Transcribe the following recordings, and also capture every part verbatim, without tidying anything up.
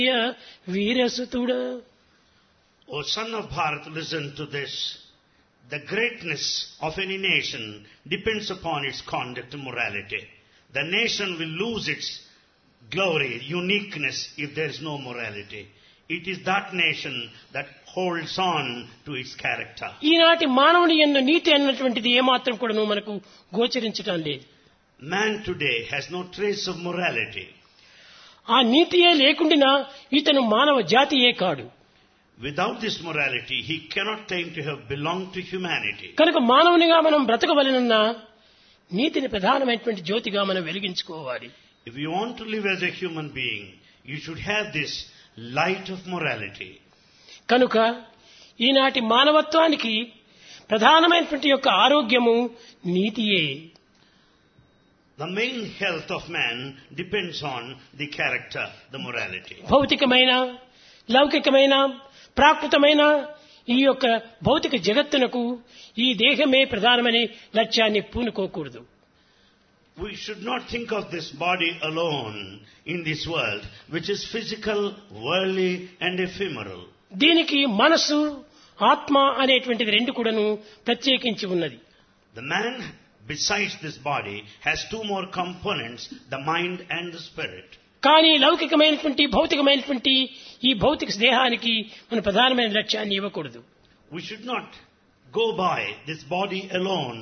వీరసుతుడా. O son of Bharat, listen to this. The greatness of any nation depends upon its conduct and morality. The nation will lose its glory, uniqueness if there is no morality. It is that nation that holds on to its character. ఈనాటి మానవుని యందు నీతి అన్నటువంటిది ఏమాత్రం కూడా మనకు గోచరించటం లేదు. Man today has no trace of morality. ఆ నీతియే లేకుండా ఇతను మానవ జాతియే కాడు. Without this morality, he cannot claim to have belonged to humanity. కనుక మానవునిగా మనం బ్రతకవలెనన్నా నీతిని ప్రధానమైనటువంటి జ్యోతిగా మనం వెలిగించుకోవాలి. If you want to live as a human being, you should have this light of morality. కనుక ఈనాటి మానవత్వానికి ప్రధానమైనటువంటి యొక్క ఆరోగ్యము నీతియే. The main health of man depends on the character, the morality. భౌతికమైన లౌకికమైన ప్రాకృతమైన ఈ యొక్క భౌతిక జగత్తునకు ఈ దేహమే ప్రధానమని లక్ష్యాన్ని పూనుకోకూడదు. We should not think of this body alone in this world, which is physical, worldly and ephemeral. దీనికి మనస్సు ఆత్మ అనేటువంటిది రెండు కూడాను ప్రత్యేకించి ఉన్నది. The man, besides this body, has two more components, the mind and the spirit. కానీ లౌకికమైనటువంటి భౌతికమైనటువంటి ఈ భౌతిక దేహానికి మన ప్రధానమైన లక్ష్యాన్ని ఇవ్వకూడదు. We should not go by this body alone.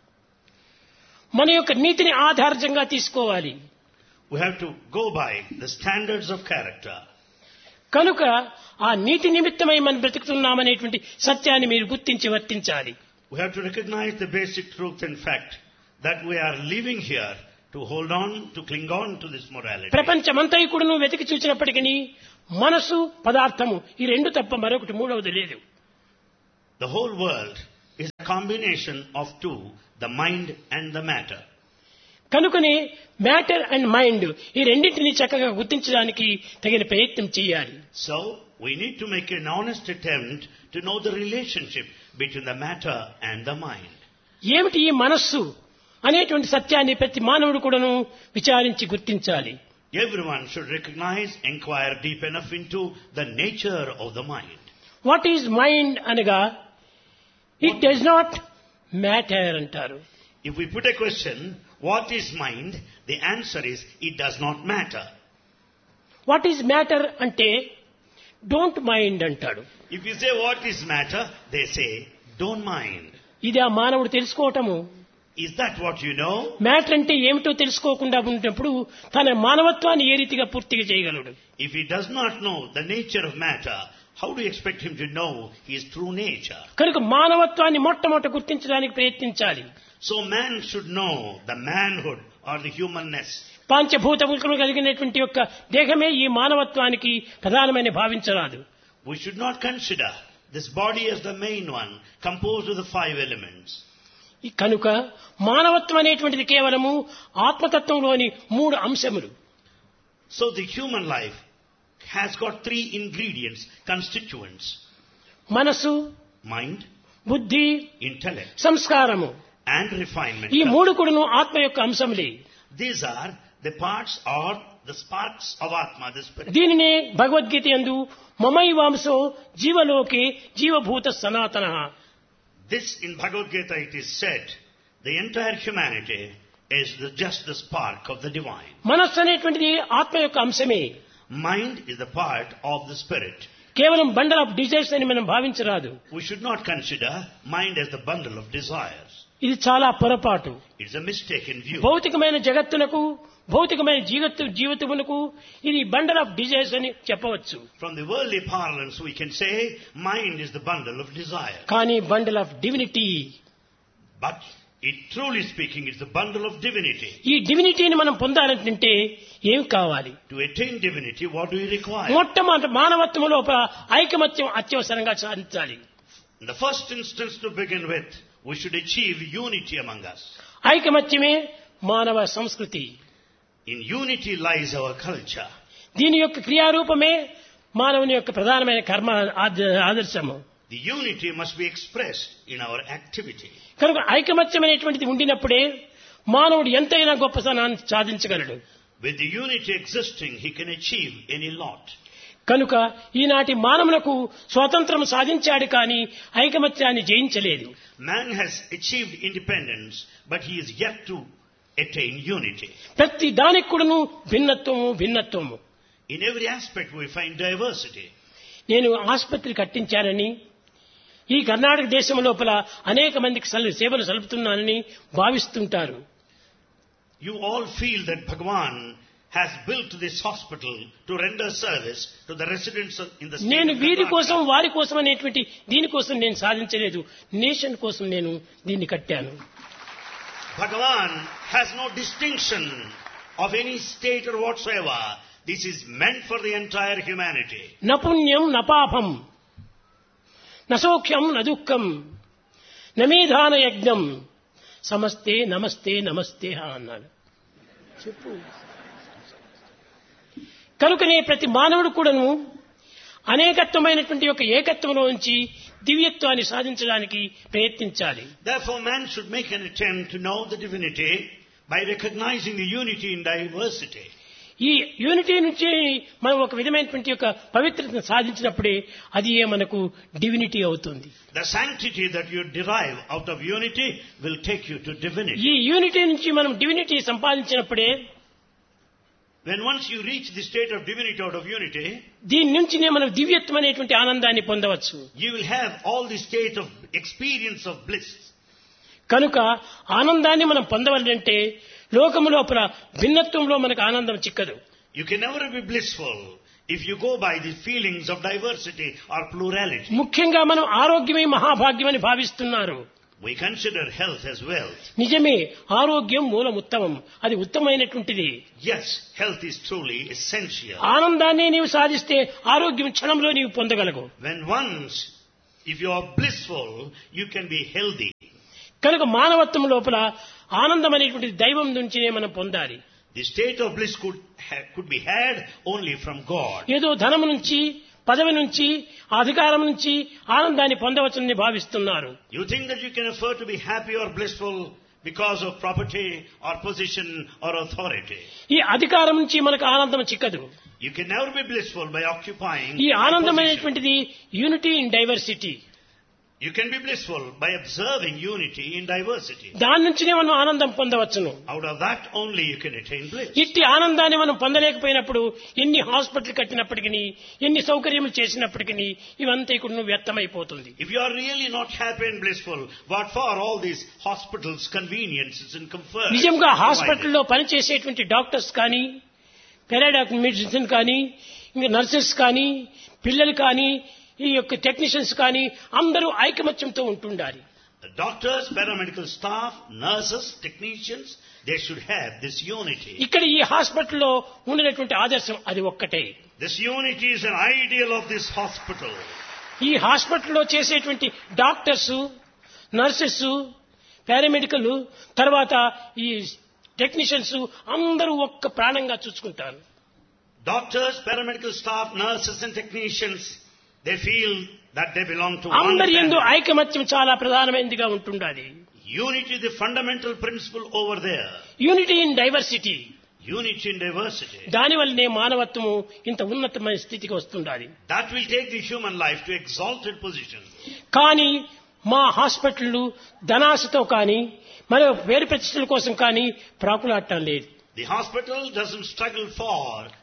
మన యొక్క నీతిని ఆధారంగా తీసుకోవాలి. We have to go by the standards of character. కనుక ఆ నీతి నిమిత్తమై మనం బ్రతుకుతున్నామనేటువంటి సత్యాన్ని మీరు గుర్తించి వర్తించాలి. We have to recognize the basic truth and fact that we are living here to hold on, to cling on to this morality. ప్రపంచమంతా కూడాను వెతికి చూసినప్పటికీ మనసు పదార్థము ఈ రెండు తప్ప మరొకటి మూడవది లేదు. The whole world is a combination of two, the mind and the matter. కనుకనే మ్యాటర్ అండ్ మైండ్ ఈ రెండింటిని చక్కగా గుర్తించడానికి తగిన ప్రయత్నం చేయాలి. So, we need to make an honest attempt to know the relationship between the matter and the mind. ఏమిటి ఈ మనస్సు అనేటువంటి సత్యాన్ని ప్రతి మానవుడు కూడాను విచారించి గుర్తించాలి. Everyone should recognize, inquire deep enough into the nature of the mind. What is mind అనగా ఇట్ డస్ నాట్ మ్యాటర్ అంటారు. If we put a question, what is mind? The answer is, it does not matter. What is matter అంటే don't mind అంటాడు. If you say what is matter, they say, don't mind. ఇది ఆ మానవుడు తెలుసుకోవటము. Is that what you know? Matter అంటే ఏమిటో తెలుసుకోకుండా ఉన్నప్పుడు తన మానవత్వాన్ని ఏ రీతిగా పూర్తిగా చేయగలడు? If he does not know the nature of matter, how do you expect him to know his true nature? కనుక మానవత్వాన్ని మొట్టమొదట గుర్తించడానికి ప్రయత్నించాలి. So man should know the manhood or the humanness. పంచభూతములు కలిగినటువంటి యొక్క దేహమే ఈ మానవత్వానికి ప్రధానమైన భావించరాదు. We should not consider this body as the main one, composed of the five elements. కనుక మానవత్వం అనేటువంటిది కేవలము ఆత్మతత్వంలోని మూడు అంశములు. So the human life has got three ingredients, constituents. మనసు, Mind, బుద్ధి, intellect, సంస్కారము. and refinement. ఈ మూడు కూడాను ఆత్మ యొక్క అంశములే. These are the parts or the sparks of Atma, the spirit. దీనినే భగవద్గీత యందు మమైవాంసో జీవలోకే జీవభూత సనాతనః. This in Bhagavad Gita it is said, the entire humanity is the, just the spark of the divine. మనస్సు అనేటువంటిది ఆత్మ యొక్క అంశమే. Mind is the part of the spirit. కేవలం bundle of desires అని మనం భావించరాదు. We should not consider mind as the bundle of desires. ఇది చాలా పొరపాటు. It's a mistaken view. భౌతికమైన జగత్తునకు భౌతికమైన జీవత్తు జీవితమునకు ఇది బండల్ ఆఫ్ డిజైర్స్ అని చెప్పవచ్చు. From the worldly parlance we can say mind is the bundle of desire. కానీ bundle of divinity. But it truly speaking it's the bundle of divinity. ఈ డివినిటీని మనం పొందాలంటే ఏం కావాలి? To attain divinity what do we require? మొట్టమొదటి మానవత్వం లోపల ఐకమత్యం అత్యవసరంగా సాధించాలి. In the first instance to begin with, we should achieve unity among us. ఐకమత్యమే మానవ సంస్కృతి. In unity lies our culture. దీని యొక్క క్రియారూపమే మానవుని యొక్క ప్రధానమైన కర్మ ఆదర్శము. The unity must be expressed in our activity. కనుక ఐకమత్యం అనేటువంటిది ఉండినప్పుడే మానవుడు ఎంతైనా గొప్పతనాన్ని సాధించగలడు. With the unity existing, he can achieve any lot. కనుక ఈనాటి మానవులకు స్వాతంత్రం సాధించాడు కానీ ఐకమత్యాన్ని జయించలేదు. Man has achieved independence, but he is yet to attain unity. ప్రతి దానికి కూడాను భిన్నత్వము భిన్నత్వము. In every aspect we find diversity. నేను ఆసుపత్రి కట్టించానని, ఈ కర్ణాటక దేశం లోపల అనేక మందికి సేవలు సలుపుతున్నానని భావిస్తుంటారు. You all feel that Bhagavan has built this hospital to render service to the residents in the state నేను of వీరి కోసం Karnataka. వారి కోసం అనేటువంటి దీనికోసం నేను సాధించలేదు, నేషన్ కోసం నేను దీన్ని కట్టాను. Bhagavan has no distinction of any state or whatsoever. This is meant for the entire humanity. నపుణ్యం నపాపం నసౌఖ్యం నదుఃఖం నమేధాన యజ్ఞం సమస్తే నమస్తే నమస్తే అన్నాడు. చెప్పు. కనుకనే ప్రతి మానవుడు కూడాను అనేకత్వమైనటువంటి యొక్క ఏకత్వంలో నుంచి దివ్యత్వాన్ని సాధించడానికి ప్రయత్నించాలి. Therefore man should make an attempt to know the divinity by recognizing the unity in diversity. ఈ యూనిటీ నుంచి మనం ఒక విధమైనటువంటి యొక్క పవిత్రతను సాధించినప్పుడే అది మనకు డివినిటీ అవుతుంది. The sanctity that you derive out of unity will take you to divinity. ఈ యూనిటీ నుంచి మనం divinity సంపాదించినప్పుడే, When once you reach the state of divinity out of unity, దీని నుంచినే మనం దివ్యత్వం అనేటువంటి ఆనందాన్ని పొందవచ్చు. you will have all the state of experience of bliss. కనుక ఆనందాన్ని మనం పొందవాలంటే లోకము లోపల భిన్నత్వంలో మనకు ఆనందం చిక్కదు. You can never be blissful if you go by the feelings of diversity or plurality. ముఖ్యంగా మనం ఆరోగ్యమే మహాభాగ్యమని భావిస్తున్నారు. We consider health as wealth. నిజమే, ఆరోగ్యం మూలం ఉత్తమం, అది ఉత్తమమైనటువంటిది. Yes, health is truly essential. ఆనందాన్ని నీవు సాధిస్తే ఆరోగ్యం క్షణంలో నీవు పొందగలవు. When once, if you are blissful, you can be healthy. కనుక మానవత్వం లోపల ఆనందం అనేటువంటి దైవం నుంచినే మనం పొందాలి. The state of bliss could ha- could be had only from God. ఏదో ధనం నుంచి, పదవి నుంచి, అధికారం నుంచి ఆనందాన్ని పొందవచ్చని భావిస్తున్నారు. You think that you can afford to be happy or blissful because of property or position or authority. ఈ అధికారం నుంచి మనకు ఆనందం చిక్కదు. You can never be blissful by occupying ఈ a ఆనందమైనటువంటిది unity in diversity. You can be blissful by observing unity in diversity. దాని నుంచినే మనం ఆనందం పొందవచ్చును. Out of that only you can attain bliss. ఇట్టి ఆనందాన్ని మనం పొందలేకపోయినప్పుడు ఎన్ని హాస్పిటల్ కట్టినప్పటికీ, ఎన్ని సౌకర్యములు చేసినప్పటికీ ఇవంతా ఇక్కడ వ్యర్థమైపోతుంది. If you are really not happy and blissful, what for all these hospitals, conveniences and comfort? నిజంగా హాస్పిటల్లో పనిచేసేటువంటి డాక్టర్స్ కానీ, పెరాడాక్ మెడిసిన్ కానీ, ఇంకా నర్సెస్ కానీ, పిల్లలు కానీ, ఈ యొక్క టెక్నీషియన్స్ కానీ అందరూ ఐకమత్యంతో ఉంటుండాలి. The doctors, paramedical staff, nurses, technicians, they should have this unity. ఇక్కడ ఈ హాస్పిటల్లో ఉన్నటువంటి ఆదర్శం అది ఒక్కటే. This unity is an ideal of this hospital. ఈ హాస్పిటల్లో చేసేటువంటి డాక్టర్స్, నర్సెస్, పారామెడికల్, తర్వాత ఈ టెక్నీషియన్స్ అందరూ ఒక్క ప్రాణంగా చూసుకుంటారు. Doctors, paramedical staff, nurses and technicians, they feel that they belong to one అందరి యందు family. ఐకమత్యం చాలా ప్రధానమైనదిగా ఉంటుండాలి. Unity is the fundamental principle over there. Unity in diversity. Unity in diversity. దానివల్లనే మానవత్వము ఇంత ఉన్నతమైన స్థితికి వస్తుండాలి. That will take the human life to exalted position. కానీ మా హాస్పిటళ్లు ధనాశతో కానీ మరో వేరు ప్రతిష్టల కోసం కానీ ప్రాకులాడటం లేదు. The hospital doesn't struggle for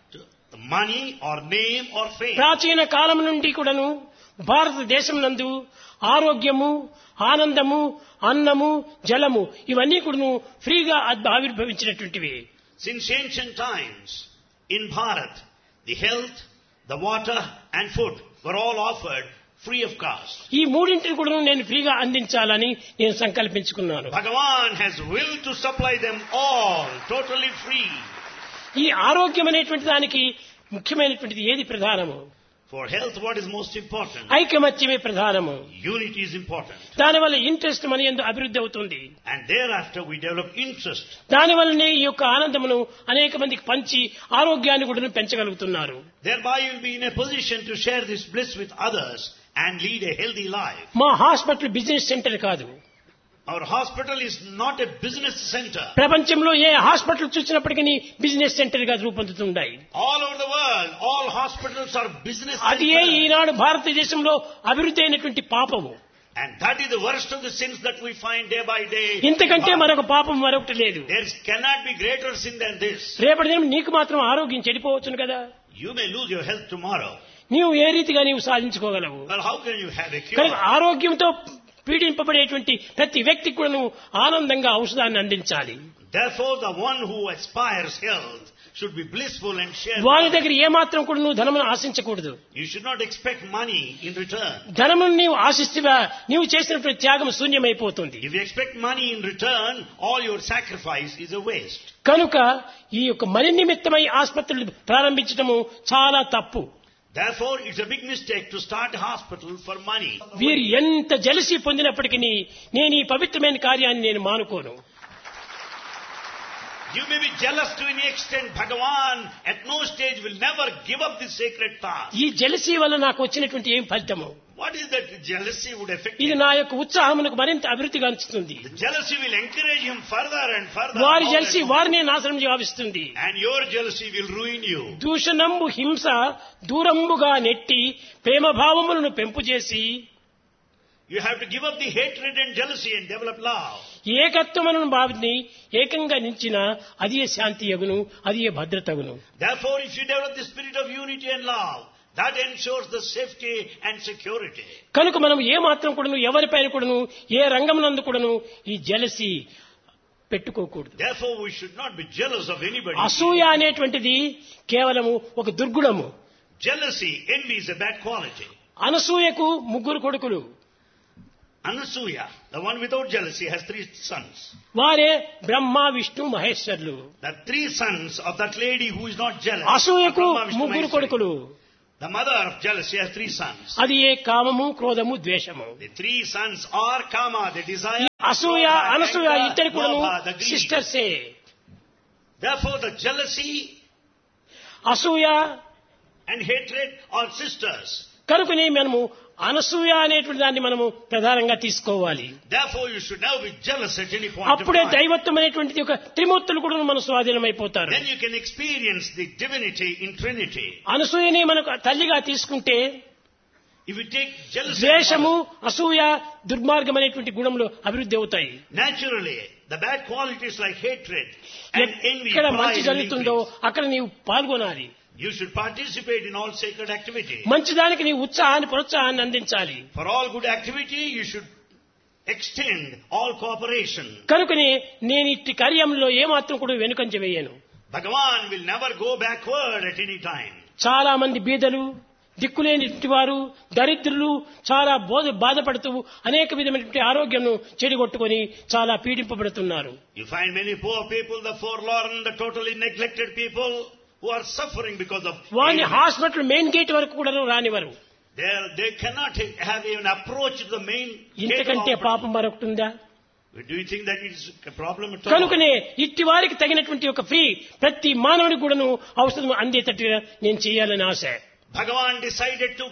money or name or fame. ప్రాచీన కాలం నుండి కూడాను భారతదేశం నందు ఆరోగ్యము, ఆనందము, అన్నము, జలము ఇవన్నీ కూడాను ఫ్రీగా ఆవిర్భవించినటువంటివి. Since ancient times, in Bharat, the health, the water and food were all offered free of cost. ఈ మూడింటిని కూడా నేను ఫ్రీగా అందించాలని నేను సంకల్పించుకున్నాను. Bhagavan has willed to supply them all totally free. ఈ ఆరోగ్యం అనేటువంటి దానికి ముఖ్యమైనటువంటిది ఏది ప్రధానము? For health, what is most important? ఐకమత్యమే ప్రధానము. Unity is important. దానివల్ల ఇంట్రెస్ట్ మన యందు అభివృద్ధి అవుతుంది. And thereafter we develop interest. దానివల్లనే ఈ యొక్క ఆనందమును అనేక మందికి పంచి ఆరోగ్యాన్ని కూడా పెంచగలుగుతున్నారు. Thereby you will be in a position to share this bliss with others and lead a healthy life. మా హాస్పిటల్ బిజినెస్ సెంటర్ కాదు. Our hospital is not a business center. ప్రపంచంలో ఏ హాస్పిటల్ చూసినప్పటికీ బిజినెస్ సెంటర్ గా రూపొందుతున్నాయి. All over the world, all hospitals are business centers. అది ఏ ఈనాడు భారతదేశంలో అభివృద్ధి అయినటువంటి పాపము. And that is the worst of the sins that we find day by day. ఇంతకంటే మరొక పాపం మరొకటి లేదు. There cannot be greater sin than this. రేపటి దినం నీకు మాత్రం ఆరోగ్యం చెడిపోవచ్చును కదా. You may lose your health tomorrow. నీవు ఏ రీతిగా నీవు సాధించుకోగలవు? Well, how can you have a cure? కనుక ఆరోగ్యంతో పీడింపబడేటువంటి ప్రతి వ్యక్తికి కూడా నువ్వు ఆనందంగా ఔషధాన్ని అందించాలి. Therefore, the one who aspires health should be blissful and share. వారి దగ్గర ఏమాత్రం కూడా నువ్వు ధనమును ఆశించకూడదు. You should not expect money in return. ధనమును నీవు ఆశిస్తేవా నీవు చేసినటువంటి త్యాగం శూన్యమైపోతుంది. If you expect money in return, all your sacrifice is a waste. కనుక ఈ యొక్క మరి నిమిత్తమై ఆసుపత్రులు ప్రారంభించడము చాలా తప్పు. Therefore, it's a big mistake to start a hospital for money. వీరు ఎంత జలసి పొందినప్పటికీ నేను ఈ పవిత్రమైన కార్యాన్ని నేను మానుకోను. You may be jealous to any extent. Bhagavan at no stage will never give up this sacred task. ఈ జలసి వల్ల నాకు వచ్చినటువంటి ఏం ఫలితము? What is that jealousy would affect ఇది him? నా యొక్క ఉత్సాహమునకు మరింత అభివృద్ధిగా ఉంచుతుంది. The jealousy will encourage him further and further. వారి more జలసి and more. వారినే నాశనం గావిస్తుంది. And your jealousy will ruin you. దూషణంబు హింస దూరంబుగా నెట్టి ప్రేమ భావములను పెంపు చేసి You have to give up the hatred and jealousy and develop love. ఏకత్వమును భావిని ఏకంగా నిలిచిన అది శాంతి యగును, అది భద్రతగును. Therefore, if you develop the spirit of unity and love, that ensures the safety and security. కనుక మనం ఏ మాత్రం కూడాను ఎవరిపైన కూడాను ఏ రంగమునందు కూడాను ఈ జలసి పెట్టుకోకూడదు. Therefore, we should not be jealous of anybody. అసూయ అనేటువంటిది కేవలము ఒక దుర్గుణము. Jealousy, envy is a bad quality. అనసూయకు ముగ్గురు కొడుకులు. Anasuya, the one without jealousy, has three sons. వారే Brahma Vishnu మహేశ్వరులు. The three sons of that lady who is not jealous. అసూయకు are Brahma, Vishnu, ముగ్గురు Maheshwari. కొడుకులు. The mother of jealousy has three sons. అది ఏ కామము క్రోధము ద్వేషము. The three sons are kama, the desire. అసూయ Krodha, Anasuya anger, ఇద్దరు కూడాను lobha, the greed. సిస్టర్సే. Therefore, the jealousy అసూయ and hatred are sisters. కనుకనే మనము అనసూయ అనేటువంటి దాన్ని మనము ప్రధానంగా తీసుకోవాలి. Therefore, you should never be jealous at any point of అప్పుడే time. దైవత్వం అనేటువంటిది ఒక త్రిమూర్తులు కూడా మన స్వాధీనమైపోతారు. Then you can experience the divinity in Trinity. అనసూయని మనకు తల్లిగా తీసుకుంటే If you take jealousy, ద్వేషము అసూయ దుర్మార్గం అనేటువంటి గుణములు అభివృద్ధి అవుతాయి. naturally, the bad qualities like hatred and envy, ఎక్కడ మంచి pride, and జరుగుతుందో increase. అక్కడ నీవు పాల్గొనాలి. You should participate in all sacred activity. మంచిదానికి నీ ఉత్సాహాన్ని ప్రోత్సాహాన్ని అందించాలి. For all good activity, you should extend all cooperation. కనుకనే నేను ఇట్టి కార్యంలో ఏమాత్రం కూడా వెనుకంజ వేయను. Bhagavan will never go backward at any time. చాలా మంది బీదలు దిక్కులేని వారు దరిద్రులు చాలా బోధ బాధపడుతూ అనేక విధమైనటువంటి ఆరోగ్యం చెడిగొట్టుకొని చాలా పీడింపబడుతున్నారు. You find many poor people, the forlorn, the totally neglected people who are suffering because of వారిని envy. హాస్పిటల్ మెయిన్ గేట్ వరకు కూడా రానివ్వరు. They are- they cannot have even approached the main gate of ఇంతకంటే hospital. పాపం మరొకటి ఉందా? Do you think that it is a problem at all? కనుకనే ఇట్టి వారికి తగినటువంటి ఒక ఫీ ప్రతి మానవుడికి కూడాను ఔషధం అందేటట్టుగా నేను చేయాలని ఆశ. Bhagavan decided to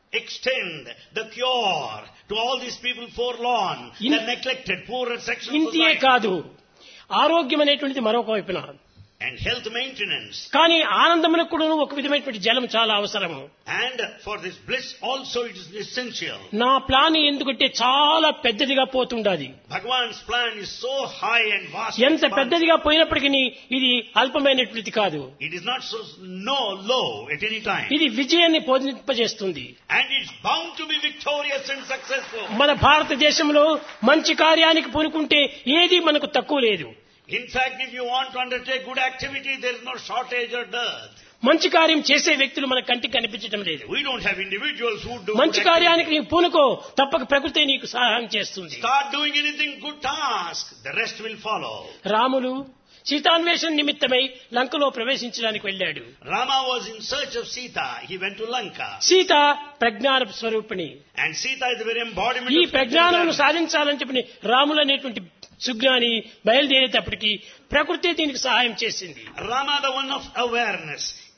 extend the cure to all these people forlorn, In- the neglected, poorer sections of ఇంతియే society. కాదు ఆరోగ్యం అనేటువంటిది మరొక వైపున. And health maintenance. కానీ ఆనందమునకు కూడా ఒక విధమైనటువంటి జలం చాలా అవసరము. And for this bliss also it is essential. నా ప్లాన్ ఎందుకంటే చాలా పెద్దదిగా పోతుండాది. Bhagavan's plan is so high and vast. ఎంత expansive. పెద్దదిగా పోయినప్పటికీ ఇది అల్పమైనటువంటిది కాదు. It is not so no low at any time. ఇది విజయాన్ని పొందింపజేస్తుంది. And it's bound to be victorious and successful. మన భారతదేశంలో మంచి కార్యానికి పూనుకుంటే ఏది మనకు తక్కువ లేదు. In fact, if you want to undertake good activity, there is no shortage or dearth. మంచి కార్యం చేసే వ్యక్తులు మన కంటికి కనిపించడం లేదు. We don't have individuals who do మంచి good కార్యానికి నీవు పూనుకో తప్పక ప్రకృతి నీకు సహాయం చేస్తుంది. activity. Start doing anything good task, the rest will follow. Ramulu సీతాన్వేషణ నిమిత్తమై లంకలో ప్రవేశించడానికి వెళ్ళాడు. Rama was in search of Sita. He went to Lanka. Sita ప్రజ్ఞాన స్వరూపిణి. And Sita is the very embodiment ఈ of ప్రజ్ఞానమును spirituality. సాధించాలని చెప్పి రాములు అనేటువంటి సుజ్ఞాని బయలుదేరేటప్పటికి ప్రకృతి దీనికి సహాయం చేసింది. Rama, the one of awareness,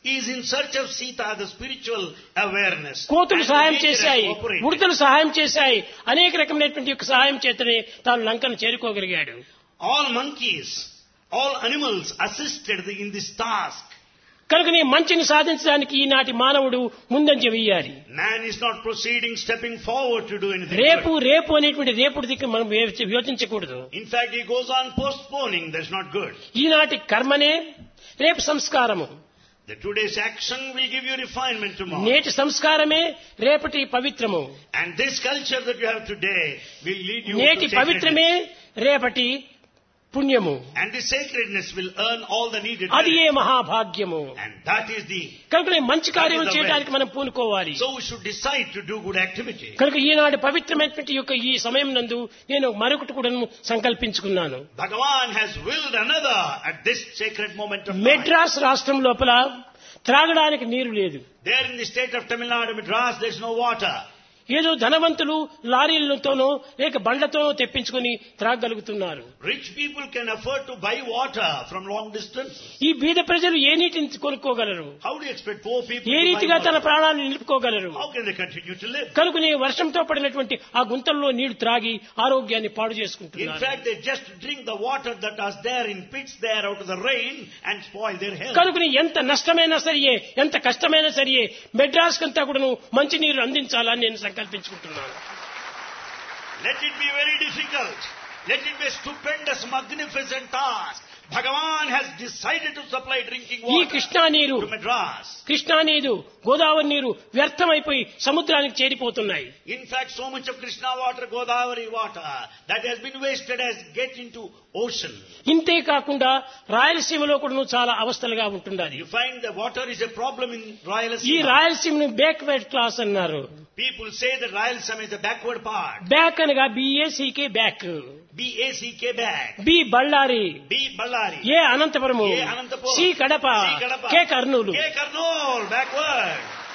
He is in search of Sita, the spiritual awareness. కోతులు and the సహాయం nature has చేశాయి, operated. ఉడతలు సహాయం చేశాయి, అనేక రకమైనటువంటి యొక్క సహాయం చేతనే తాను లంకను చేరుకోగలిగాడు. All monkeys, all animals assisted in this task. కనుకనే మంచిని సాధించడానికి ఈనాటి మానవుడు ముందంజ వేయాలి. Man is not proceeding, stepping forward to do anything. రేపు good. రేపు అనేటువంటి రేపుడు దిక్కు మనం యో- యోచించకూడదు. In fact, he goes on postponing. That's not good. ఈనాటి కర్మనే రేపు సంస్కారము, The today's action will give you refinement tomorrow. నేటి సంస్కారమే రేపటి పవిత్రము, And this culture that you have today will lead you నేటి to పవిత్రమే sacredness. రేపటి పుణ్యము. And the sacredness will earn all the needed అది ఏ merit. మహాభాగ్యము. And that is the... కనుక మంచి కార్యం That is the చేయడానికి మనం పూనుకోవాలి. So we should decide to do good activity. కనుక ఈనాడు పవిత్రమైనటువంటి యొక్క ఈ సమయం నందు నేను మరొకటి కూడా సంకల్పించుకున్నాను. Bhagavan has willed another at this sacred moment of time. Madras రాష్ట్రం లోపల త్రాగడానికి నీరు లేదు. There in the state of Tamil Nadu, Madras, there is no water. ఏదో ధనవంతులు లారీలతోనో లేక బండ్లతోనో తెప్పించుకొని త్రాగలుగుతున్నారు. Rich people can afford to buy water from long distance. ఈ బీద ప్రజలు ఏ నీటిని కొనుక్కోగలరు? How do you expect poor people A to buy రీతిగా తన water? ప్రాణాలను నిలుపుకోగలరు? How can they continue to live? కనుకనే వర్షంతో పడినటువంటి ఆ గుంతల్లో నీళ్లు త్రాగి ఆరోగ్యాన్ని పాడు In చేసుకుంటున్నారు. fact, they just drink the water that was there in pits there out of the rain and spoil their health. కనుకని ఎంత నష్టమైనా సరియే, ఎంత కష్టమైనా సరియే మెడ్రాస్ కంతా కూడాను మంచినీరు అందించాలని నేను సంకల్పించుకుంటున్నాను. Let it be very difficult. Let it be a stupendous, magnificent task. Bhagavan has decided to supply drinking ఈ water కృష్ణా నీరు, to Madras. కృష్ణా నీరు, గోదావరి నీరు వ్యర్థమైపోయి సముద్రానికి చేరిపోతున్నాయి. In fact, so much of Krishna water, Godavari water, that has been wasted has get into ocean. ఇంతే కాకుండా రాయలసీమలో కూడా చాలా అవస్థలుగా ఉంటున్నది. You find the water is a problem in ఈ Rayalaseema. రాయలసీమను బ్యాక్వర్డ్ క్లాస్ అన్నారు. People say that Rayalaseema is the backward part. Back అనగా బిఏసీకే back, B A C K back. B Ballari, B Ballari. A Anantapuramu, A Anantapuram, C Kadapa, C Kadapa, K Kurnool. K Karnool, backward.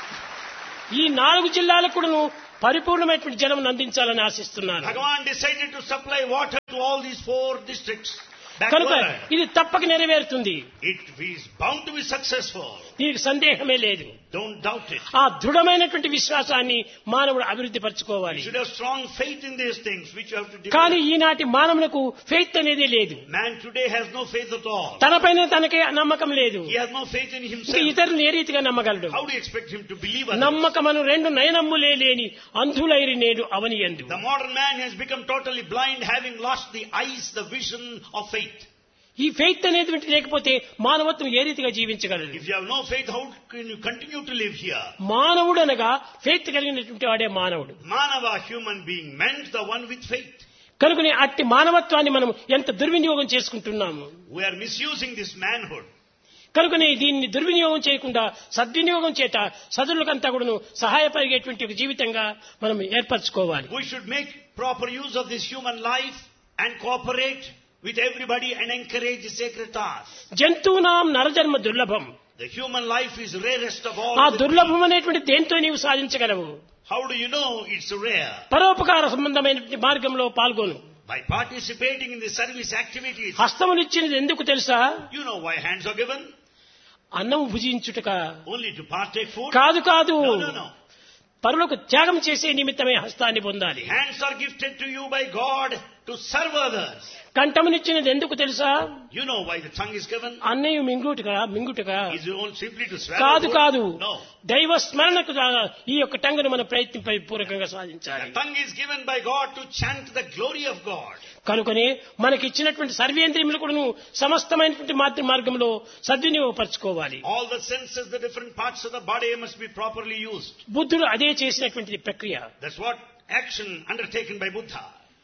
ఈ నాలుగు జిల్లాలకు కూడాను పరిపూర్ణమైనటువంటి జలం అందించాలని ఆశిస్తున్నాను. Bhagavan decided to supply water to all these four districts. కనుక Backward. ఇది తప్పక నెరవేరుతుంది. It is bound to be successful. దీనికి సందేహమే లేదు. Don't doubt it. ఆ దృఢమైనటువంటి విశ్వాసాన్ని మానవుడు అభివృద్ధి పరచుకోవాలి. You should have strong faith in these things which you have to కానీ develop. ఈనాటి మానవులకు ఫెయిత్ అనేది లేదు. Man today has no faith at all. తనపైన తనకే నమ్మకం లేదు. He has no faith in ఇంకా himself. ఇతరులు ఏ రీతిగా నమ్మగలడు? How do you expect him to believe others? నమ్మకమను రెండు నయనమ్ములే లేని అంధులైరి నేడు అవనియందు. The modern man has become totally blind, having lost the eyes, the vision of faith. ఈ ఫెయిత్ అనేది లేకపోతే మానవత్వం ఏ రీతిగా జీవించగలదు? If you have no faith, how can you continue to live here? మానవుడు అనగా ఫెయిత్ కలిగినటువంటి వాడే మానవుడు. Manava, human being, meant the one with faith. కనుకనే అట్టి మానవత్వాన్ని మనం ఎంత దుర్వినియోగం చేసుకుంటున్నాము. We are misusing this manhood. కనుకనే దీన్ని దుర్వినియోగం చేయకుండా సద్వినియోగం చేత సదులకంతా కూడాను సహాయపరిగేటువంటి ఒక జీవితంగా మనం ఏర్పరచుకోవాలి. We should make proper use of this human life and cooperate with everybody and encourage the sacred task. జంతువునాం నరజన్మ దుర్లభం. The human life is rarest of all. ఆ the దుర్లభం అనేటువంటి దేంతో నీవు సాధించగలవు? beings. How do you know it's rare? పరోపకార సంబంధమైనటువంటి మార్గంలో పాల్గొను. By participating in the service activities. హస్తములిచ్చినది ఎందుకు తెలుసా? You know why hands are given? అన్నం భుజించుటక Only to partake food? కాదు కాదు, No, no, no. పరులకు త్యాగం చేసే నిమిత్తమే హస్తాన్ని పొందాలి. Hands are gifted to you by God to serve others. కంఠమునిచ్చినది ఎందుకు తెలుసా? You know why the tongue is given? అన్నయ్య మింగుటక మింగుటక Is it only simply to swallow కాదు food? కాదు, No. దైవ స్మరణకు ఈ యొక్క టంగును మన ప్రయత్నంపై పూర్వకంగా సాధించాలి. The tongue is given by God to chant the glory of God. కనుకనే మనకిచ్చినటువంటి సర్వేంద్రియములు కూడాను సమస్తమైనటువంటి మాతృ మార్గంలో సద్వినియోగపరచుకోవాలి. All the senses, the different parts of the body must be properly used. బుద్ధుడు అదే చేసినటువంటి ప్రక్రియ. That's what action undertaken by Buddha.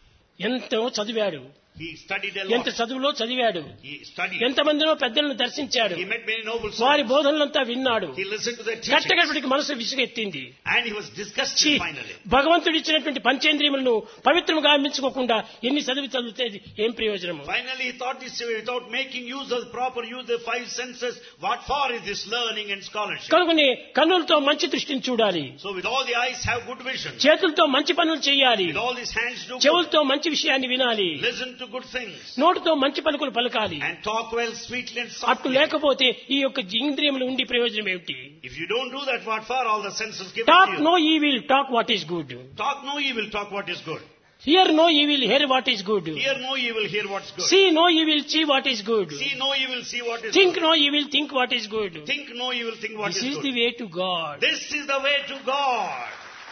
ఎంతో చదివాడు, He studied a ఎంత lot. చదువులో చదివాడు, He studied. ఎంతమందినో పెద్దలను దర్శించాడు, He met many noble వారి souls. బోధనలంతా విన్నాడు. He listened to their teachings. కట్టగడికి మనసు విసుగెత్తింది. And he was disgusted ఛీ, finally. భగవంతుడు ఇచ్చినటువంటి పంచేంద్రియములను పవిత్రముగా మించుకోకుండా ఎన్ని చదివి చదివితే ఏం ప్రయోజనము? Finally he thought this way, without making use of the proper use of the five senses, what for is this learning and scholarship? కనుకనే కన్నులతో మంచి దృష్టిని చూడాలి, So with all the eyes have good vision. చేతులతో మంచి పనులు చేయాలి, With all these hands do good. చెవులతో మంచి విషయాన్ని వినాలి, Listen to good things. నోటితో మంచి పలుకులు పలకాలి. And talk well, sweetly and అట్టు softly. లేకపోతే ఈ యొక్క ఇంద్రియములు ఉండి ప్రయోజనం ఏమిటి? If you don't do that, what for? All the senses given talk to you. No evil, talk what is good. Talk no evil, talk what is good. Here no evil, here what is good. Hear no evil, hear what's good. See no evil, see what is good. See no evil, see what is think good. No evil, think what is good. Think no evil, think what this is is good. The way to God. This is the way to God.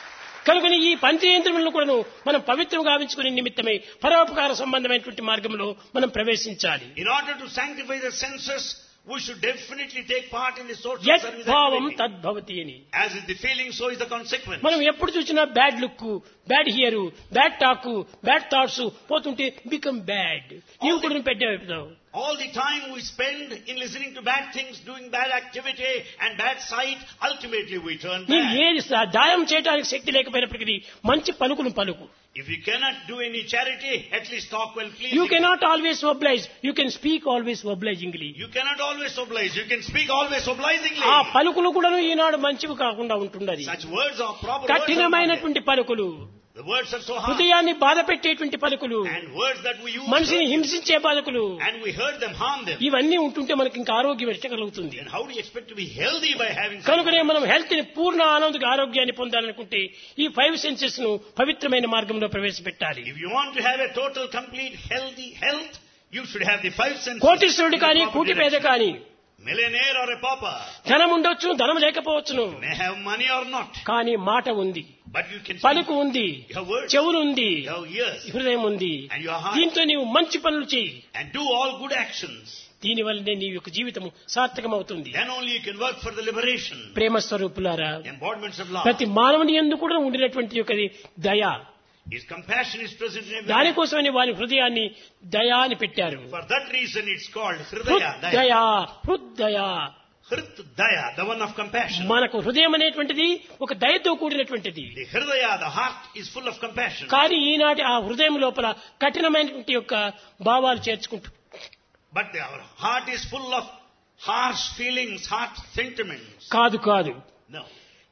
కనుక ఈ పంచేంద్రియములను కూడాను మనం పవిత్రం గావించుకునే నిమిత్తమై పరోపకార సంబంధమైనటువంటి మార్గంలో మనం ప్రవేశించాలి. In order to sanctify the senses, we should definitely take part in the social యత్ service భావం activity. తద్భవతి అని. As is the feeling, so is the consequence. మనం ఎప్పుడు చూసినా bad look, bad here, bad talk, bad thoughts పోతుంటే become bad. నీవు కూడా పెట్టావు. All the time we spend in listening to bad things, doing bad activity and bad sight, ultimately we turn నీవు bad. ఏది దానం చేయడానికి శక్తి లేకపోయినప్పటికీ మంచి పలుకులు పలుకు. If you cannot do any charity, at least talk well, please. You cannot always oblige. You can speak always obligingly. You cannot always oblige. You can speak always obligingly. ఆ పలుకులు కూడా ఈనాడు మంచివి కాకుండా ఉంటున్నది. Such words are proper words. కఠినమైనటువంటి పలుకులు, The words are so hard. హృదయాన్ని బాధ పెట్టేటువంటి పలుకులు, And words that we use. మనిషిని హింసించే పలుకులు, And we hurt them, harm them. ఇవన్నీ ఉంటుంటే మనకి ఇంకా ఆరోగ్యం ఎట్లా కలుగుతుంది? And how do you expect to be healthy by having such కనుకనే words? మనం హెల్త్ ని పూర్ణ ఆనంద ఆరోగ్యాన్ని పొందాలనుకుంటే ఈ ఫైవ్ సెన్సెస్ ను పవిత్రమైన మార్గంలో ప్రవేశపెట్టాలి. If you want to have a total, complete, healthy health, you should have the five senses. కోటీశ్వరుడు కానీ in the proper కూటి పేద direction. కానీ, Millionaire or a pauper, ధనం ఉండొచ్చు, ధనం లేకపోవచ్చును, may have money or not, కానీ మాట ఉంది, but you can speak. పలుకు ఉంది, You have words, చెవులు ఉంది, you have ears, హృదయం ఉంది. and your heart, దీంతో నీవు మంచి పనులు చేయి. and do all good actions. దీని వల్లనే నీ యొక్క జీవితం సార్థకమవుతుంది. Then only you can work for the liberation. ప్రేమ స్వరూపులారా, Embodiments of love. ప్రతి మానవుని యందు కూడా ఉండినటువంటి యొక్క దయ, His compassion is present in every man. దానికోసమని వారి హృదయాన్ని దయా అని పెట్టారు. For that reason it's called Hridaya, Daya. హృదయా, హృదయా. Hrit Daya, the one of compassion. మనకు హృదయం అనేటువంటిది ఒక దయతో కూడినటువంటిది. The Hridaya, the heart, is full of compassion. కానీ ఈనాటి ఆ హృదయం లోపల కఠినమైనటువంటి యొక్క భావాలు చేర్చుకుంటూ, But our heart is full of harsh feelings, harsh sentiments. కాదు కాదు No.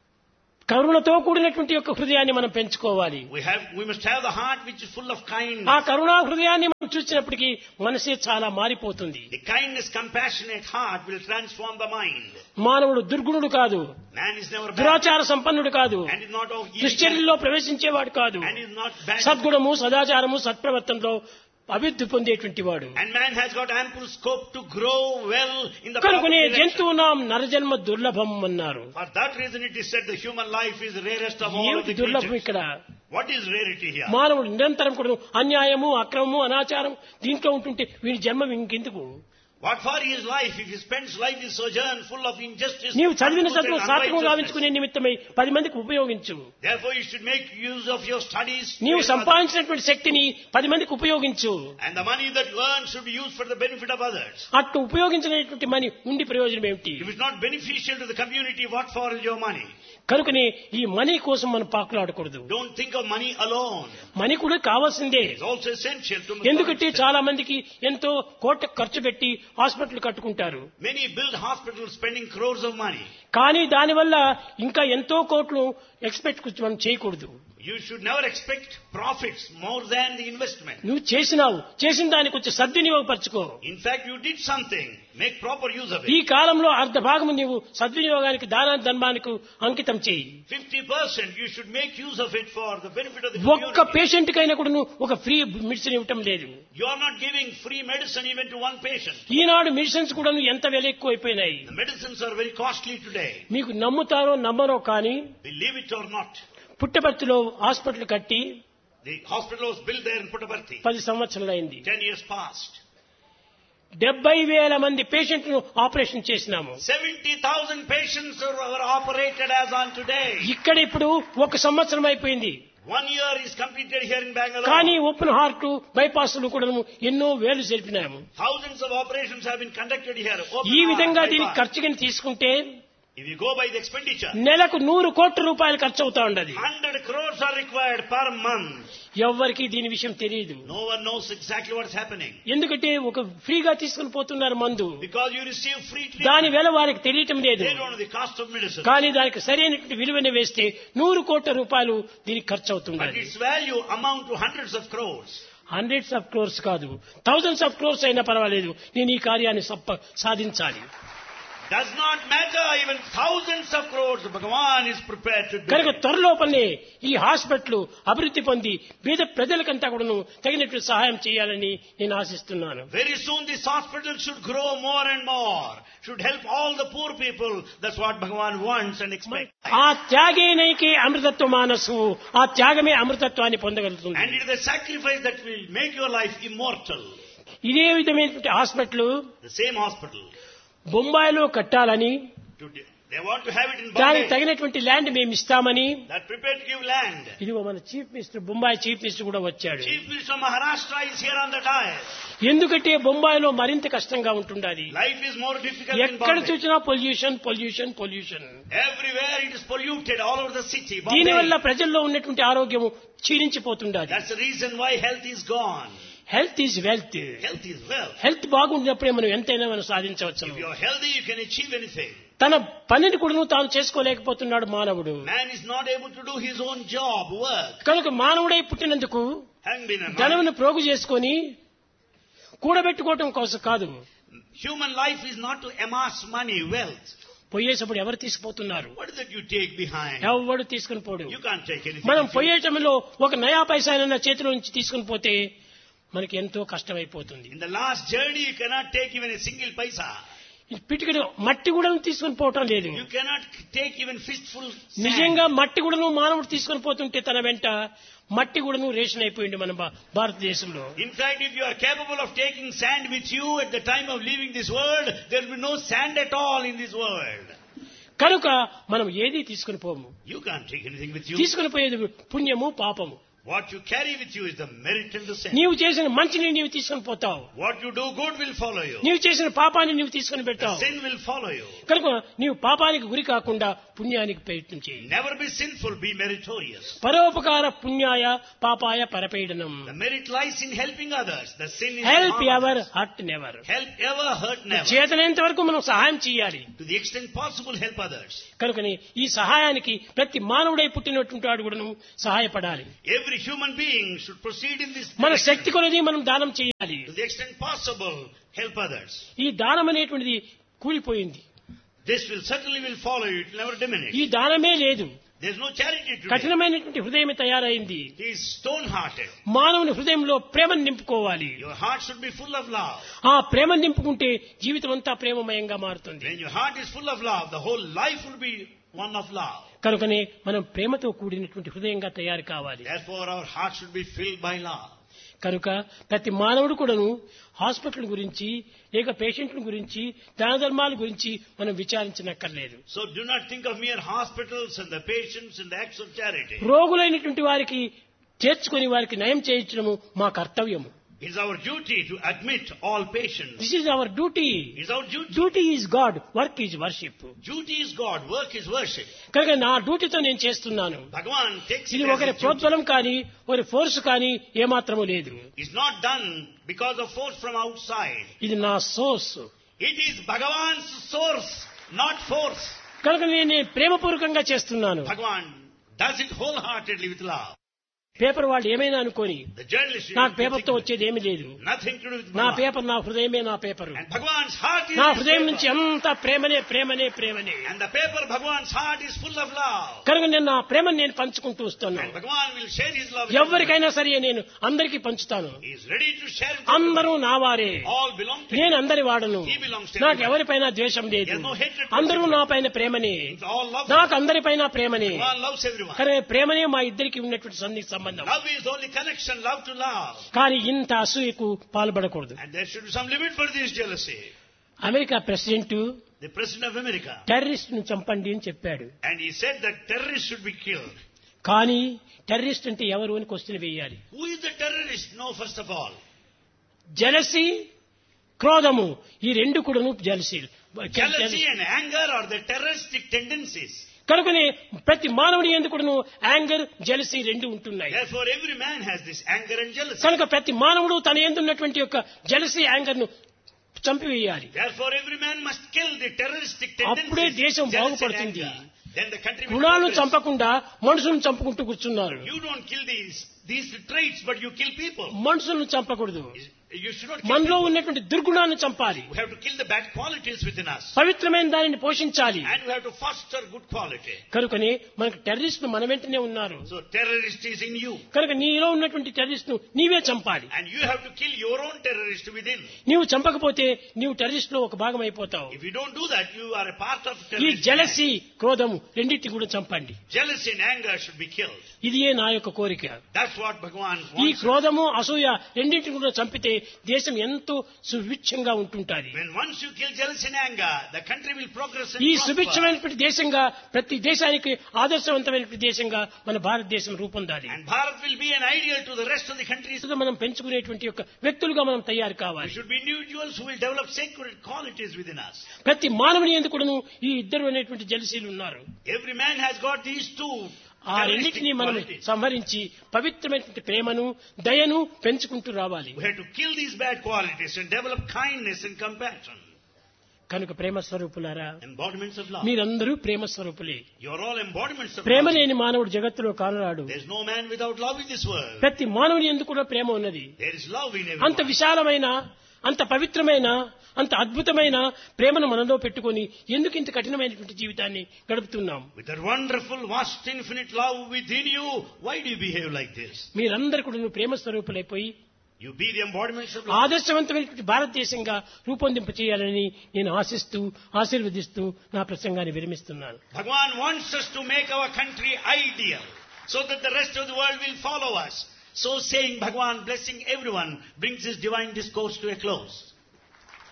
కరుణతో కూడినటువంటి యొక్క హృదయాన్ని మనం పెంచుకోవాలి. We have, we must have the heart which is full of kindness. ఆ కరుణా హృదయాన్ని మనం చూసినప్పటికీ మనసే చాలా మారిపోతుంది. The kindness, compassionate heart will transform the mind. మానవుడు దుర్గుణుడు కాదు, Man is never bad. దురాచార సంపన్నుడు కాదు, And is not of evil. దుశ్చర్యల్లో ప్రవేశించేవాడు కాదు, And is not bad. సద్గుణము సదాచారము సత్ప్రవర్తనలో అభివృద్ధి పొందేటువంటి వాడు. And man has got ample scope to grow well in the proper కనుకనే direction. జంతువునాం నరజన్మ దుర్లభం అన్నారు. For that reason it is said the human life is the rarest of all of ఏమిటి the దుర్లభం creatures. ఇక్కడ? What is rarity here? మానవుడు నిరంతరం కూడా అన్యాయము, అక్రమము, అనాచారం దీంట్లో ఉంటుంటే వీడి జన్మ ఇంకెందుకు? What for his life if he spends life in sojourn full of injustice? నీవు చదివిన untruth చదువు and సార్థకం unrighteousness? గావించుకునే నిమిత్తమై పది మందికి ఉపయోగించు. Therefore you should make use of your studies. నీవు to help others. సంపాదించినటువంటి శక్తిని పది మందికి ఉపయోగించు. And the money that you earn should be used for the benefit of others. అట్టు ఉపయోగించినటువంటి మని ఉండి ప్రయోజనం ఏమిటి? If it's not beneficial to the community, what for is your money? కనుకనే ఈ మనీ కోసం మనం పాకులాడకూడదు. Don't think of money alone. Money కూడా కావాల్సిందే. It's also essential to ఎందుకంటే చాలా మందికి ఎంతో కోట్ల ఖర్చు పెట్టి హాస్పిటల్ కట్టుకుంటారు. Many build hospitals spending crores of money. కానీ దానివల్ల ఇంకా ఎంతో కోట్లు ఎక్స్పెక్ట్ మనం చేయకూడదు. You should never expect profits more than the investment. నువ్వు చేసినావు, చేసిన దానికి వచ్చి సద్వినియోగపరచుకో. In fact, you did something. Make proper use of ఈ it. కాలంలో అర్ధ భాగము నీవు సద్వినియోగానికి దాన ధర్మానికి అంకితం చేయి. fifty percent you should make use of it for the benefit of the ఒక్క community. పేషెంట్ కైనా కూడా నువ్వు ఒక ఫ్రీ మెడిసిన్ ఇవ్వటం లేదు. You are not giving free medicine even to one patient. Eenadu medicines కూడా ఎంత వెల ఎక్కువైపోయినాయి. The medicines are very costly today. మీకు నమ్ముతారో నమ్మరో కానీ Believe it or not. పుట్టపర్తిలో హాస్పిటల్ కట్టి The hospital was built there in Puttaparthi. పది సంవత్సరాలు అయింది. Ten years past. డెబ్బై వేల మంది పేషెంట్ను ఆపరేషన్ చేసినాము. seventy thousand patients are, are operated as on today. ఇక్కడ ఇప్పుడు ఒక సంవత్సరం అయిపోయింది. One year is completed here in Bangalore. కానీ ఓపెన్ హార్ట్ బైపాస్లు కూడా ఎన్నో వేలు జరిపినాము. Thousands of operations have been conducted here. Open ఈ heart, విధంగా bypass. దీనికి ఖర్చుగా తీసుకుంటే If you go by the expenditure, నెలకు నూరు కోట్ల రూపాయలు ఖర్చు అవుతా ఉండదు. one hundred crores are required per month. ఎవ్వరికి దీని విషయం తెలియదు. No one knows exactly what's happening. ఎందుకంటే ఒక ఫ్రీగా తీసుకుని పోతున్నారు మందు. Because you receive free దాని treatment. వెల వారికి తెలియటం లేదు. They don't know the cost of medicine. కానీ దానికి సరైనటువంటి విలువని వేస్తే నూరు కోట్ల రూపాయలు దీనికి ఖర్చు But అవుతుంది. its value amount to hundreds of crores. Hundreds of crores కాదు, థౌజండ్స్ ఆఫ్ క్రోర్స్ అయినా పర్వాలేదు, నేను ఈ కార్యాన్ని సప్ప సాధించాలి. Does not matter, even thousands of crores, Bhagavan is prepared to do కనుక it. త్వరలోపలే ఈ హాస్పిటల్ అభివృద్ధి పొంది పేద ప్రజలకంతా కూడాను తగినట్లు సహాయం చేయాలని నేను ఆశిస్తున్నాను. Very soon this hospital should grow more and more, should help all the poor people. That's what Bhagavan wants and expects. ఆ త్యాగేనైకే అమృతత్వ మానసు, ఆ త్యాగమే అమృతత్వాన్ని పొందగలుగుతుంది. And it is the sacrifice that will make your life immortal. ఇదే విధమైనటువంటి hospital The same hospital. బొంబాయిలో కట్టాలని, To- They want to have it in దానికి Bombay. తగినటువంటి land మేము ఇస్తామని, That prepared to give land. ఇదిగో మన chief minister, Bombay chief minister కూడా వచ్చాడు. Chief Minister of Maharashtra is here on the dais. ఎందుకంటే బొంబాయిలో మరింత కష్టంగా ఉంటుండాలి. Life is more difficult in ఎక్కడ Bombay. చూసినా pollution pollution pollution. Everywhere it is polluted all over the city. దీనివల్ల Bombay. ప్రజల్లో ఉన్నటువంటి ఆరోగ్యం క్షీణించిపోతుండాలి. That's the reason why health is gone. Health is wealth. Health is wealth. Health బాగుండినప్పుడే మనం ఎంతైనా మనం సాధించవచ్చు. If you're healthy, you can achieve anything. తన పనిని కూడా తాను చేసుకోలేకపోతున్నాడు మానవుడు. Man is not able to do his own job, work. కనుక మానవుడై పుట్టినందుకు Having been a man, ధనమును ప్రోగు చేసుకొని కూడబెట్టుకోవటం కోసం కాదు. human life is not to amass money, wealth. పోయేటప్పుడు ఎవరు తీసుకుపోతున్నారు? What is that you take behind? ఎవడు తీసుకుని పోడు. You can't take anything. మనం with you. పోయేటంలో ఒక నయా పైసానన్న చేతిలో నుంచి తీసుకుని పోతే మనకి ఎంతో కష్టమైపోతుంది. In the last journey, you cannot take even a single paisa. పిటికడు మట్టి కూడా తీసుకొని పోవటం లేదు. You cannot take even fistful sand. నిజంగా మట్టి కూడాను మానవుడు తీసుకొని పోతుంటే తన వెంట మట్టి కూడాను రేషన్ అయిపోయింది మన భా- భారతదేశంలో. In fact, if you are capable of taking sand with you at the time of leaving this world, there will be no sand at all in this world. కనుక మనం ఏది తీసుకొని పోము. You can't take anything with you. తీసుకొని పోయేది పుణ్యము పాపము. What you carry with you is the merit and the sin. నీవు చేసిన మంచిని నీవు తీసుకొని పోతావు, What you do good will follow you. నీవు చేసిన పాపాన్ని నీవు తీసుకొని The పెడతావు. sin will follow you. కనుక నీవు పాపానికి గురి కాకుండా పుణ్యానికి ప్రయత్నం చేయి. Never be sinful, be meritorious. పరోపకార పుణ్యాయ పాపాయ పరపీడనం. The merit lies in helping others. The sin is in help harm ever others. Hurt never. Help ever, hurt never. చేతనైనంత వరకు మనం సహాయం చేయాలి. To the extent possible, help others. కనుకని ఈ సహాయానికి ప్రతి మానవుడై పుట్టినటువంటి వాడు కూడాను సహాయపడాలి. Every human being should proceed in this మన direction. శక్తి కొలది మనం దానం చేయాలి. To the extent possible, help others. ఈ దానం అనేటువంటిది కూలిపోయింది. This will certainly will follow you. It will never diminish. ఈ దానమే లేదు. There's no charity today. కఠినమైనటువంటి హృదయమే తయారైంది. He is stone-hearted. మానవుని హృదయంలో ప్రేమను నింపుకోవాలి. Your heart should be full of love. ఆ ప్రేమను నింపుకుంటే జీవితం అంతా ప్రేమమయంగా మారుతుంది. When your heart is full of love, the whole life will be one of love. కనుకనే మనం ప్రేమతో కూడినటువంటి హృదయంగా తయారు కావాలి. Therefore, our heart should be filled by love. కనుక ప్రతి మానవుడు కూడాను హాస్పిటల్ గురించి లేక పేషెంట్ల గురించి దాన ధర్మాల గురించి మనం విచారించనక్కర్లేదు. So do not think of mere hospitals and the patients and the acts of charity. రోగులైనటువంటి వారికి చేర్చుకొని వారికి నయం చేయించడము మా కర్తవ్యము. It is our duty to admit all patients. This is our duty. It is our duty. Duty is God, work is worship. Duty is God, work is worship. కనుక నా డ్యూటీతో నేను చేస్తున్నాను. Bhagavan takes ఇది it as ఒకరి his duty. ప్రోద్బలం కానీ ఒకరి force కానీ ఏమాత్రము లేదు. It's not done because of force from outside. ఇది నా source. It is Bhagavan's source, not force. కనుక నేను ప్రేమపూర్వకంగా చేస్తున్నాను. Bhagavan does it wholeheartedly with love. Paper వాళ్ళు ఏమైనా అనుకోని The journalist నాకు will పేపర్తో think వచ్చేది ఏమీ లేదు. nothing to do with నా Bhagavan. పేపర్ నా హృదయమే నా paper. And Bhagavan's heart is నా his హృదయం paper. నుంచి అంతా ప్రేమనే ప్రేమనే ప్రేమనే. And the paper, Bhagavan's heart is full of love. కనుక నేను నా ప్రేమను నేను పంచుకుంటూ And వస్తున్నాను. Bhagavan will share his love. with ఎవరికైనా సరే నేను అందరికీ పంచుతాను. everyone. He is ready to share it with అందరూ everyone. నా వారే. All belong to నేను him. అందరి వాడను. He belongs to నాకు everyone. ఎవరిపైన ద్వేషం లేదు. There is no hatred towards అందరూ everyone. నా పైన ప్రేమనే. It's all love. నాకు అందరిపైన ప్రేమనే. Bhagavan loves everyone. కానీ ప్రేమనే మా ఇద్దరికి ఉన్నటువంటి సన్నిహిత సంబంధం. Love is only connection, love to love. కానీ ఇంత అసూయకు పాల్పడకూడదు. And there should be some limit for this jealousy. America president The President of America. Terrorist ను చంపండి అని చెప్పాడు. And he said that terrorists should be killed. కానీ terrorist అంటే ఎవరు అని క్వశ్చన్ వేయాలి. Who is the terrorist? No, first of all. Jealousy, క్రోధము ఈ రెండు కూడాను jealousy. Jealousy and anger are the terroristic tendencies. కనుకనే ప్రతి మానవుడి యందు కూడాను యాంగర్ జలసి రెండు ఉంటున్నాయి. Therefore, every man has this anger and jealousy. కనుక ప్రతి మానవుడు తన యందు ఉన్నటువంటి యొక్క జలసి యాంగర్ ను చంపివేయాలి. Therefore, every man must kill the terroristic అప్పుడే tendencies. దేశం jealousy and బాగుపడుతుంది. anger. Then the country will గుణాలను progress. చంపకుండా మనుషులను చంపుకుంటూ కూర్చున్నారు. You don't kill these these traits, but you kill people. మనుషులను చంపకూడదు. You should not kill మనలో people. ఉన్నటువంటి దుర్గుణాన్ని చంపాలి. We have to kill the bad qualities within us. పవిత్రమైన దానిని పోషించాలి. And we have to foster good quality. కనుకనే మనకు టెర్రరిస్టులు మన వెంటనే ఉన్నారు. So terrorist is in you. కనుక నీలో ఉన్నటువంటి టెర్రరిస్టును నీవే చంపాలి. And you have to kill your own terrorist within. నీవు చంపకపోతే నీవు టెర్రరిస్ట్ లో ఒక భాగం అయిపోతావు. If you don't do that, you are a part of ఈ terrorist. జలసి, క్రోధము రెండింటిని కూడా చంపండి. Jealousy and anger should be killed. ఇదియే నా యొక్క కోరిక. That's what Bhagavan ఈ wants. క్రోధము, అసూయ రెండింటిని కూడా చంపితే దేశం ఎంతో సుభిక్షంగా ఉంటుంటాది. When once you kill jealousy and anger, the country will progress and ఈ prosper. సుభిక్షమైనటువంటి దేశంగా, ప్రతి దేశానికి ఆదర్శవంతమైనటువంటి దేశంగా మన భారతదేశం రూపొందాలి. And Bharat will be an ideal to the rest of the countries. మనం పెంచుకునేటువంటి యొక్క వ్యక్తులుగా మనం తయారు We కావాలి. should be individuals who will develop sacred qualities within us. ప్రతి మానవుని ఎందుకు కూడాను ఈ ఇద్దరు అనేటువంటి జలసీలు ఉన్నారు. Every man has got these two ఆ రెండింటినీ మనం qualities. సంహరించి పవిత్రమైనటువంటి ప్రేమను, దయను పెంచుకుంటూ రావాలి. We have to kill these bad qualities and develop kindness and compassion. కనుక ప్రేమ స్వరూపులారా, Embodiments of love. మీరందరూ ప్రేమ స్వరూపులే. You are all embodiments of Prema love. లేని మానవుడు జగత్తులో కానరాడు. There is no man without love in this world. ప్రతి మానవుని ఎందుకు కూడా ప్రేమ ఉన్నది. There is love in అంత everyone. విశాలమైన, అంత పవిత్రమైన, అంత అద్భుతమైన ప్రేమను మనలో పెట్టుకొని ఎందుకు ఇంత కఠినమైనటువంటి జీవితాన్ని గడుపుతున్నాం? With that wonderful, vast, infinite love within you, why do you behave like this? మీరందరూ కూడా ప్రేమ స్వరూపులైపోయి You be the embodiments of love. ఆదర్శవంతమైనటువంటి భారతదేశంగా రూపొందింప చేయాలని నేను ఆశిస్తూ, ఆశీర్వదిస్తూ నా ప్రసంగాన్ని విరమిస్తున్నాను. Bhagavan wants us to make our country ideal so that the rest of the world will follow us. So saying, Bhagavan blessing everyone brings his divine discourse to a close.